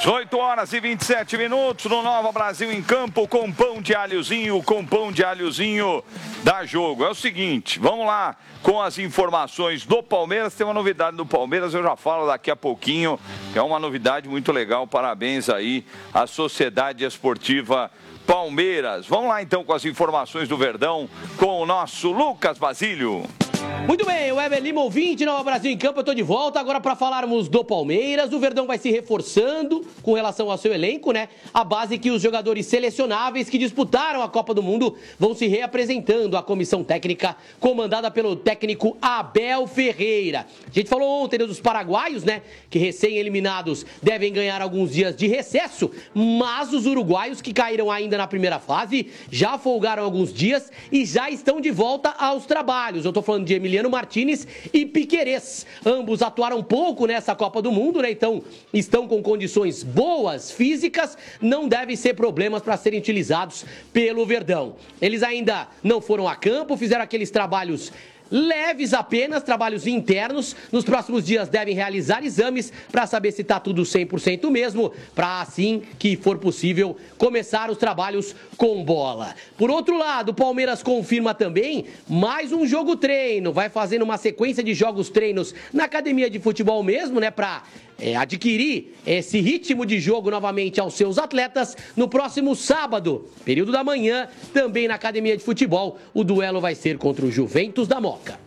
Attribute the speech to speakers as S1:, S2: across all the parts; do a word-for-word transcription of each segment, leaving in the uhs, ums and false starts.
S1: oito horas e vinte e sete minutos no Nova Brasil em Campo com pão de alhozinho, com pão de alhozinho da Jogo. É o seguinte, vamos lá com as informações do Palmeiras. Tem uma novidade do Palmeiras, eu já falo daqui a pouquinho, que é uma novidade muito legal. Parabéns aí à Sociedade Esportiva Palmeiras. Vamos lá então com as informações do Verdão com o nosso Lucas Basílio.
S2: Muito bem, o Weber Lima, ouvinte, Nova Brasil em Campo, eu tô de volta agora para falarmos do Palmeiras. O Verdão vai se reforçando com relação ao seu elenco, né? A base que os jogadores selecionáveis que disputaram a Copa do Mundo vão se reapresentando à comissão técnica comandada pelo técnico Abel Ferreira. A gente falou ontem dos paraguaios, né? Que recém-eliminados devem ganhar alguns dias de recesso, mas os uruguaios que caíram ainda na primeira fase já folgaram alguns dias e já estão de volta aos trabalhos. Eu tô falando de Emiliano Martínez e Piquerez. Ambos atuaram pouco nessa Copa do Mundo, né? Então estão com condições boas físicas, não devem ser problemas para serem utilizados pelo Verdão. Eles ainda não foram a campo, fizeram aqueles trabalhos leves apenas, trabalhos internos. Nos próximos dias devem realizar exames para saber se está tudo cem por cento mesmo, para assim que for possível começar os trabalhos com bola. Por outro lado, o Palmeiras confirma também mais um jogo treino, vai fazendo uma sequência de jogos treinos na academia de futebol mesmo, né, para É, adquirir esse ritmo de jogo novamente aos seus atletas no próximo sábado, período da manhã, também na academia de futebol. O duelo vai ser contra o Juventus da Moca.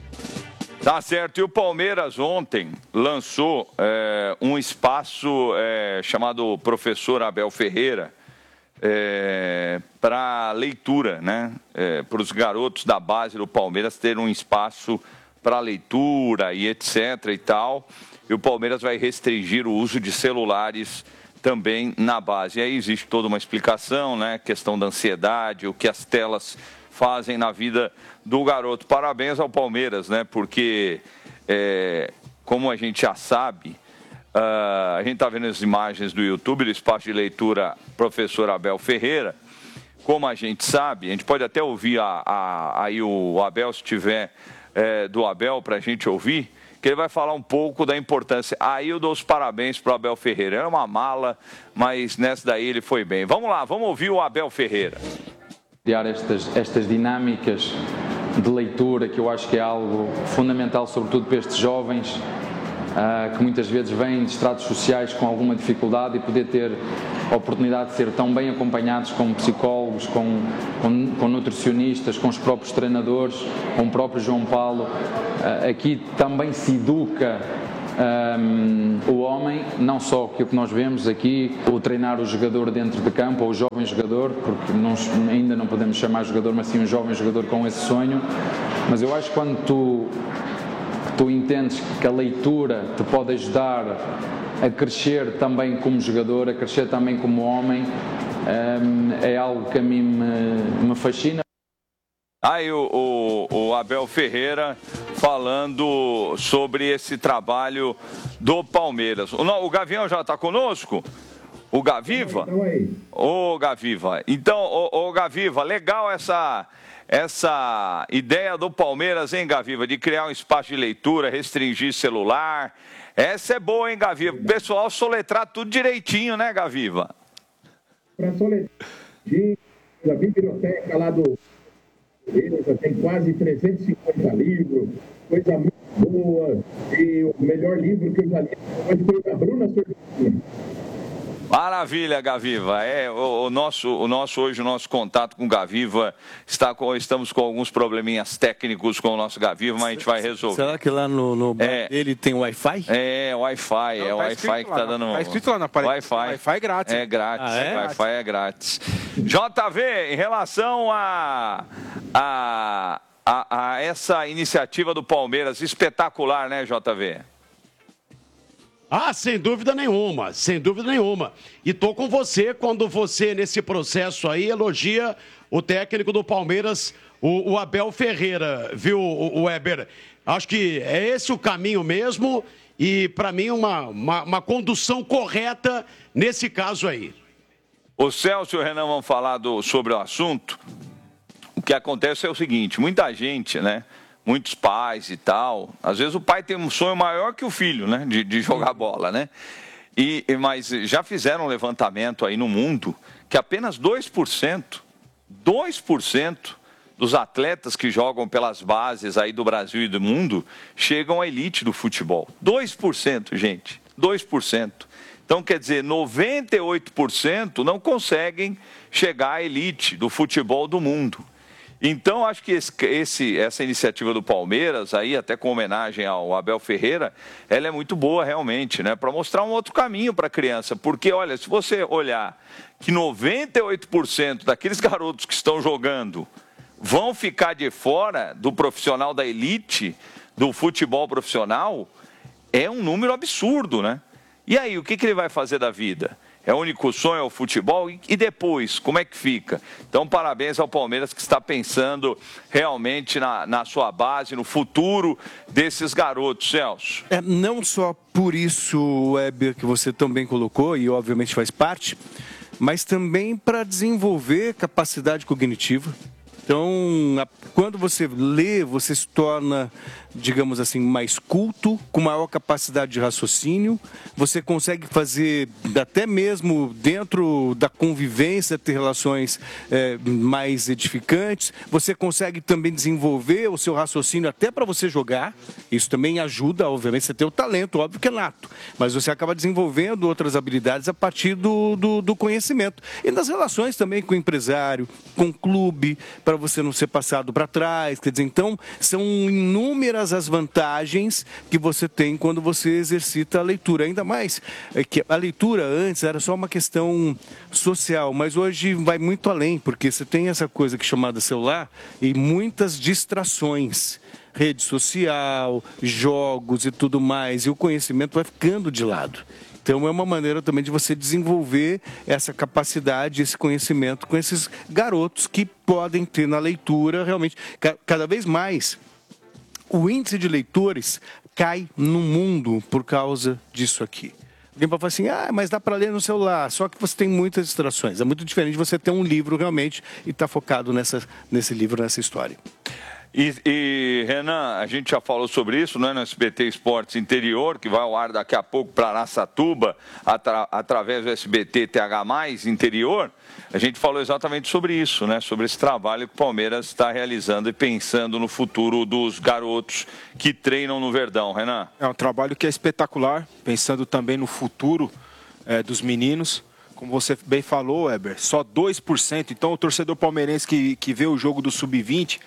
S1: Tá certo, e o Palmeiras ontem lançou é, um espaço é, chamado Professor Abel Ferreira é, para leitura, né? É, para os garotos da base do Palmeiras terem um espaço para leitura e etc e tal. E o Palmeiras vai restringir o uso de celulares também na base. E aí existe toda uma explicação, né? Questão da ansiedade, o que as telas fazem na vida do garoto. Parabéns ao Palmeiras, né? Porque, é, como a gente já sabe, uh, a gente está vendo as imagens do YouTube, do espaço de leitura Professor Abel Ferreira. Como a gente sabe, a gente pode até ouvir a, a, aí o Abel, se tiver é, do Abel, para a gente ouvir, que ele vai falar um pouco da importância. Aí eu dou os parabéns para o Abel Ferreira. Era uma mala, mas nessa daí ele foi bem. Vamos lá, vamos ouvir o Abel Ferreira.
S3: Criar estas, estas dinâmicas de leitura, que eu acho que é algo fundamental, sobretudo para estes jovens, uh, que muitas vezes vêm de estratos sociais com alguma dificuldade, e poder ter a oportunidade de ser tão bem acompanhados com psicólogos, com, com, com nutricionistas, com os próprios treinadores, com o próprio João Paulo. Uh, aqui também se educa um, o homem, não só que o que nós vemos aqui, o treinar o jogador dentro de campo, ou o jovem jogador, porque não, ainda não podemos chamar jogador, mas sim um jovem jogador com esse sonho. Mas eu acho que quando tu, tu entendes que a leitura te pode ajudar a crescer também como jogador, a crescer também como homem, um, é algo que a mim me, me fascina.
S1: Aí o, o, o Abel Ferreira falando sobre esse trabalho do Palmeiras. O, o Gavião já está conosco? O Gaviva? Ô, Gaviva. Então, ô, ô Gaviva, legal essa, essa ideia do Palmeiras, hein, Gaviva? De criar um espaço de leitura, restringir celular. Essa é boa, hein, Gaviva? O pessoal soletrar tudo direitinho, né, Gaviva?
S4: Para soletrar, a biblioteca lá do... Ele já tem quase trezentos e cinquenta livros, coisa muito boa. E o melhor livro que eu já li hoje foi o da Bruna Sorvetinha.
S1: Maravilha, Gaviva. É, o, o, nosso, o nosso, hoje, o nosso contato com o Gaviva, está com, estamos com alguns probleminhas técnicos com o nosso Gaviva, mas a gente vai resolver.
S5: Será que lá no, no bar
S1: é,
S5: dele tem Wi-Fi?
S1: É, Wi-Fi, é o
S6: tá
S1: Wi-Fi que está dando...
S6: Está escrito lá na parede.
S1: Wi-Fi.
S6: Wi-Fi grátis.
S1: É grátis,
S6: ah, é?
S1: Wi-Fi é grátis. J V, em relação a, a, a, a essa iniciativa do Palmeiras, espetacular, né, J V?
S7: Ah, sem dúvida nenhuma, sem dúvida nenhuma. E tô com você quando você, nesse processo aí, elogia o técnico do Palmeiras, o, o Abel Ferreira, viu, o, o Weber? Acho que é esse o caminho mesmo e, para mim, uma, uma, uma condução correta nesse caso aí.
S1: O Celso e o Renan vão falar do, sobre o assunto. O que acontece é o seguinte, muita gente, né? Muitos pais e tal. Às vezes o pai tem um sonho maior que o filho, né? De, de jogar bola, né? E, mas já fizeram um levantamento aí no mundo que apenas dois por cento, dois por cento dos atletas que jogam pelas bases aí do Brasil e do mundo chegam à elite do futebol. dois por cento, gente, dois por cento. Então, quer dizer, noventa e oito por cento não conseguem chegar à elite do futebol do mundo. Então, acho que esse, esse, essa iniciativa do Palmeiras, aí até com homenagem ao Abel Ferreira, ela é muito boa realmente, né? Para mostrar um outro caminho para a criança. Porque, olha, se você olhar que noventa e oito por cento daqueles garotos que estão jogando vão ficar de fora do profissional da elite, do futebol profissional, é um número absurdo, né? E aí, o que, que ele vai fazer da vida? É o único sonho, é o futebol? E depois, como é que fica? Então, parabéns ao Palmeiras que está pensando realmente na, na sua base, no futuro desses garotos, Celso.
S5: É, não só por isso, Weber, que você também colocou, e obviamente faz parte, mas também para desenvolver capacidade cognitiva. Então, quando você lê, você se torna, digamos assim, mais culto, com maior capacidade de raciocínio. Você consegue fazer, até mesmo dentro da convivência, ter relações é, mais edificantes. Você consegue também desenvolver o seu raciocínio até para você jogar. Isso também ajuda, obviamente, você ter o talento, óbvio que é nato. Mas você acaba desenvolvendo outras habilidades a partir do, do, do conhecimento. E nas relações também com o empresário, com o clube, para você não ser passado para trás, quer dizer, então são inúmeras as vantagens que você tem quando você exercita a leitura, ainda mais é que a leitura antes era só uma questão social, mas hoje vai muito além, porque você tem essa coisa que é chamada celular e muitas distrações, rede social, jogos e tudo mais, e o conhecimento vai ficando de lado. Então, é uma maneira também de você desenvolver essa capacidade, esse conhecimento com esses garotos que podem ter na leitura, realmente, cada vez mais, o índice de leitores cai no mundo por causa disso aqui. Alguém pode falar assim, ah, mas dá para ler no celular, só que você tem muitas distrações. É muito diferente de você ter um livro realmente e estar focado nessa, nesse livro, nessa história.
S1: E, e, Renan, a gente já falou sobre isso, né, no S B T Esportes Interior, que vai ao ar daqui a pouco para Araçatuba, atra, através do S B T T H mais, Interior. A gente falou exatamente sobre isso, né, sobre esse trabalho que o Palmeiras está realizando e pensando no futuro dos garotos que treinam no Verdão. Renan?
S6: É um trabalho que é espetacular, pensando também no futuro é, dos meninos. Como você bem falou, Weber, só dois por cento. Então, o torcedor palmeirense que, que vê o jogo do sub vinte...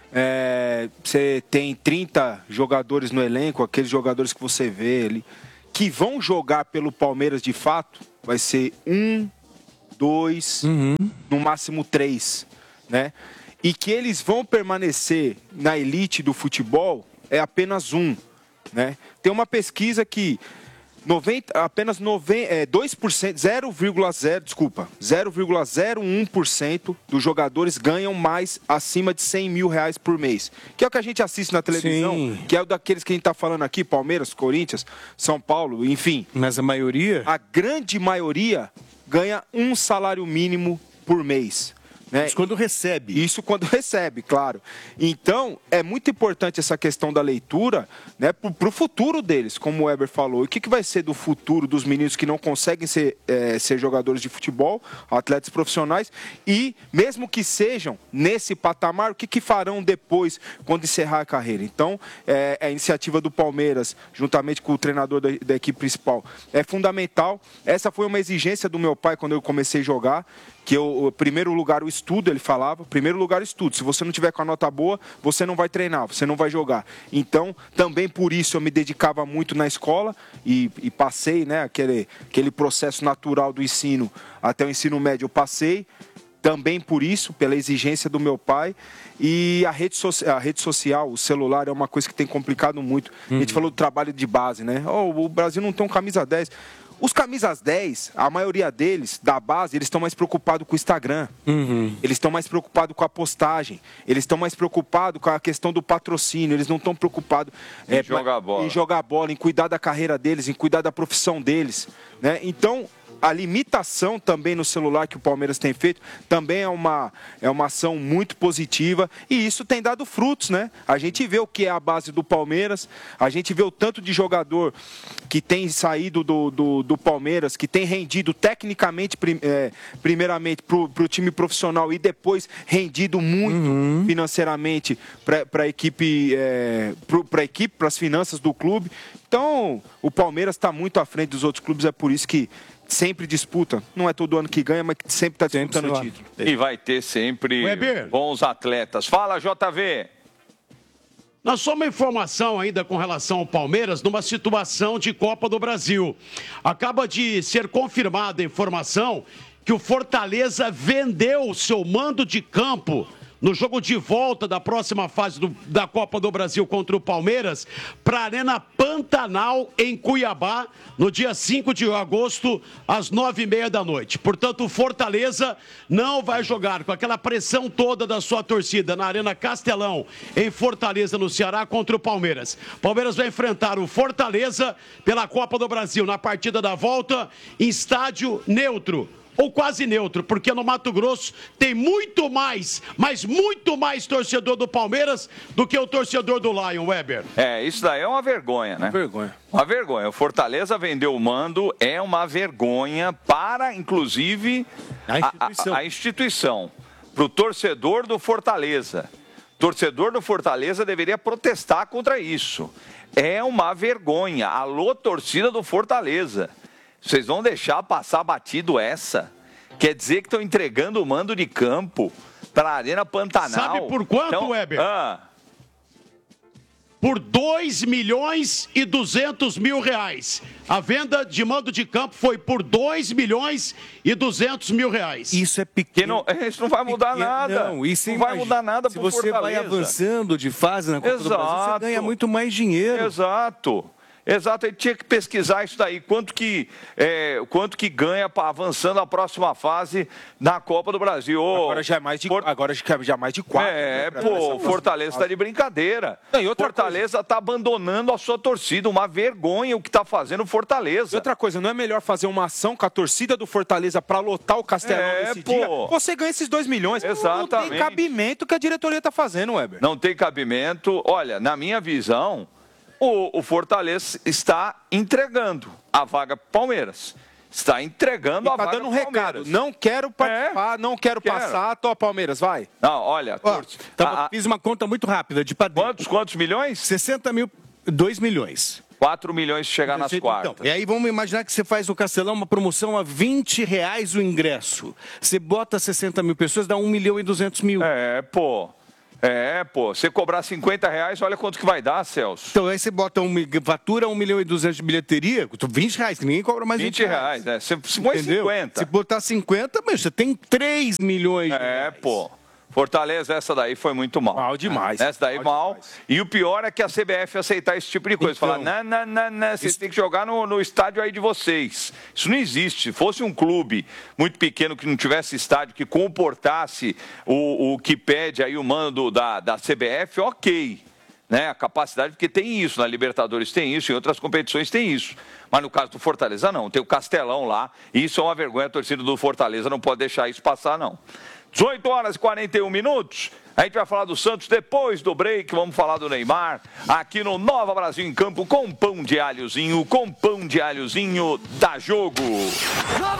S6: É, você tem trinta jogadores no elenco, aqueles jogadores que você vê ali, que vão jogar pelo Palmeiras de fato, vai ser um, dois, uhum. no máximo três, né? E que eles vão permanecer na elite do futebol é apenas um, né? Tem uma pesquisa que noventa, apenas noventa, é, dois por cento, zero vírgula zero, desculpa, zero vírgula zero um por cento dos jogadores ganham mais acima de cem mil reais por mês. Que é o que a gente assiste na televisão, Sim. que é o daqueles que a gente está falando aqui, Palmeiras, Corinthians, São Paulo, enfim.
S5: Mas a maioria?
S6: A grande maioria ganha um salário mínimo por mês. Né?
S5: Isso quando recebe.
S6: Isso quando recebe, claro. Então, é muito importante essa questão da leitura, né, para o futuro deles, como o Weber falou. E o que, que vai ser do futuro dos meninos que não conseguem ser, é, ser jogadores de futebol, atletas profissionais, e mesmo que sejam nesse patamar, o que, que farão depois, quando encerrar a carreira? Então, é, a iniciativa do Palmeiras, juntamente com o treinador da, da equipe principal, é fundamental. Essa foi uma exigência do meu pai quando eu comecei a jogar, que eu, o primeiro lugar o estudo, ele falava, primeiro lugar o estudo. Se você não tiver com a nota boa, você não vai treinar, você não vai jogar. Então, também por isso eu me dedicava muito na escola e, e passei, né, aquele, aquele processo natural do ensino até o ensino médio, eu passei. Também por isso, pela exigência do meu pai. E a rede, so a rede social, o celular, é uma coisa que tem complicado muito. Uhum. A gente falou do trabalho de base, né? Oh, o Brasil não tem um camisa dez. Os camisas dez, a maioria deles, da base, eles estão mais preocupados com o Instagram. Uhum. Eles estão mais preocupados com a postagem. Eles estão mais preocupados com a questão do patrocínio. Eles não estão preocupados
S1: em, é, jogar bola.
S6: em jogar bola, em cuidar da carreira deles, em cuidar da profissão deles. né? Então, a limitação também no celular que o Palmeiras tem feito também é uma, é uma ação muito positiva e isso tem dado frutos, né? A gente vê o que é a base do Palmeiras, a gente vê o tanto de jogador que tem saído do, do, do Palmeiras, que tem rendido tecnicamente, é, primeiramente, para o time profissional e depois rendido muito uhum. financeiramente para a equipe, é, para a equipe, para as finanças do clube. Então, o Palmeiras está muito à frente dos outros clubes, é por isso que sempre disputa. Não é todo ano que ganha, mas sempre está disputando o título.
S1: E vai ter sempre
S7: Weber.
S1: bons atletas. Fala, J V.
S7: Nós só uma informação ainda com relação ao Palmeiras numa situação de Copa do Brasil. Acaba de ser confirmada a informação que o Fortaleza vendeu o seu mando de campo no jogo de volta da próxima fase do, da Copa do Brasil contra o Palmeiras, para a Arena Pantanal, em Cuiabá, no dia cinco de agosto, às nove e meia da noite. Portanto, o Fortaleza não vai jogar com aquela pressão toda da sua torcida na Arena Castelão, em Fortaleza, no Ceará, contra o Palmeiras. Palmeiras vai enfrentar o Fortaleza pela Copa do Brasil, na partida da volta, em estádio neutro. Ou quase neutro, porque no Mato Grosso tem muito mais, mas muito mais torcedor do Palmeiras do que o torcedor do Lion, Weber.
S1: É, isso daí é uma vergonha, né?
S6: Vergonha.
S1: Uma vergonha. O Fortaleza vendeu o mando, é uma vergonha para, inclusive, a instituição. A, a, a instituição. Para o torcedor do Fortaleza. Torcedor do Fortaleza deveria protestar contra isso. É uma vergonha. Alô, torcida do Fortaleza. Vocês vão deixar passar batido essa? Quer dizer que estão entregando o mando de campo para a Arena Pantanal.
S7: Sabe por quanto, então, Weber?
S1: Ah.
S7: Por dois milhões e duzentos mil reais. A venda de mando de campo foi por dois milhões e duzentos mil reais.
S5: Isso é pequeno.
S1: Não, isso não vai mudar pequeno, nada. Não, isso não vai mudar nada para o Fortaleza. Se você vai avançando
S5: de fase na Copa
S1: Exato.
S5: do Brasil, você ganha muito mais dinheiro.
S1: Exato. Exato, ele tinha que pesquisar isso daí, quanto que, é, quanto que ganha pra, avançando a próxima fase na Copa do Brasil.
S6: Agora já é mais de, Fort... agora já é mais de quatro.
S1: É, né, pô, o Fortaleza está de brincadeira. Não, e outra Fortaleza está abandonando a sua torcida, uma vergonha o que está fazendo o Fortaleza.
S6: E outra coisa, não é melhor fazer uma ação com a torcida do Fortaleza para lotar o Castelão é, nesse pô. dia? Você ganha esses dois milhões.
S1: Exatamente.
S6: Não tem cabimento que a diretoria está fazendo, Weber.
S1: Não tem cabimento. Olha, na minha visão... O, o Fortaleza está entregando a vaga para o Palmeiras. Está entregando e a tá vaga para o Palmeiras. Está dando um recado.
S6: Não quero participar, é, não quero, quero passar. Tô, Palmeiras, vai.
S1: Não, olha...
S5: Ó, tá, a, fiz uma conta muito rápida. De padrinho.
S1: Quantos, quantos milhões?
S5: sessenta mil, dois milhões.
S1: quatro milhões se chegar nas quartas.
S5: Então, e aí vamos imaginar que você faz no Castelão uma promoção a vinte reais o ingresso. Você bota sessenta mil pessoas, dá um milhão e duzentos mil.
S1: É, pô... É, pô, você cobrar cinquenta reais, olha quanto que vai dar, Celso.
S5: Então aí você bota um, fatura um milhão e duzentos de bilheteria, vinte reais, que ninguém cobra mais vinte reais.
S1: vinte reais, né? Você põe cinquenta.
S5: Se botar cinquenta, mas você tem três milhões de
S1: É,
S5: reais.
S1: pô. Fortaleza, essa daí foi muito mal.
S6: Mal demais.
S1: Essa daí mal. mal. E o pior é que a C B F aceitar esse tipo de coisa. Então, falar, não, não, não, não, vocês isso... têm que jogar no, no estádio aí de vocês. Isso não existe. Se fosse um clube muito pequeno que não tivesse estádio, que comportasse o, o que pede aí o mando da, da C B F, ok. Né? A capacidade, porque tem isso. Na Libertadores tem isso, em outras competições tem isso. Mas no caso do Fortaleza, não. Tem o Castelão lá. E isso é uma vergonha. A torcida do Fortaleza não pode deixar isso passar, não. dezoito horas e quarenta e um minutos. A gente vai falar do Santos depois do break. Vamos falar do Neymar aqui no Nova Brasil em Campo com pão de alhozinho, com pão de alhozinho da Jogo.